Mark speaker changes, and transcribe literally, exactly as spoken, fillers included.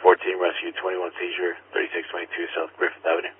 Speaker 1: fourteen, rescue twenty-one seizure, thirty-six twenty-two South Griffith Avenue.